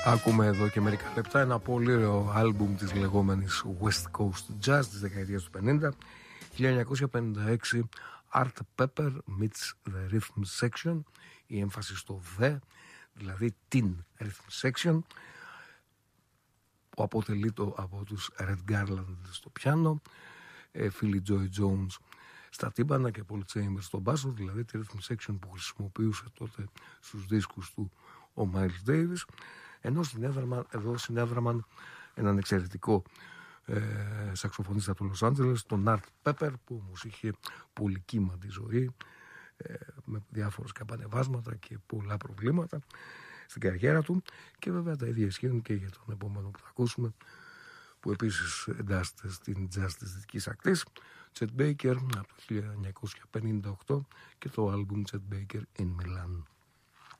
Ακούμε εδώ και μερικά λεπτά ένα πολύ ωραίο άλμπουμ της λεγόμενης West Coast Jazz της δεκαετίας του 50. 1956, Art Pepper meets the Rhythm Section, η έμφαση στο the, δηλαδή την Rhythm Section, που αποτελείται από τους Red Garland στο πιάνο, Philly Joy Jones στα τύμπανα και Paul Chambers στο μπάσο, δηλαδή τη Rhythm Section που χρησιμοποιούσε τότε στους δίσκους του ο Miles Davis, ενώ εδώ συνέδραμαν έναν εξαιρετικό σαξοφωνίστα του Λος Άντζελες, τον Art Pepper, που όμως είχε πολύ κύματη ζωή, με διάφορες καπανεβάσματα και πολλά προβλήματα στην καριέρα του, και βέβαια τα ίδια ισχύουν και για τον επόμενο που θα ακούσουμε, που επίσης εντάσσεται στην jazz της δυτικής ακτής, Chet Baker από το 1958 και το άλμπουμ Chet Baker in Milan.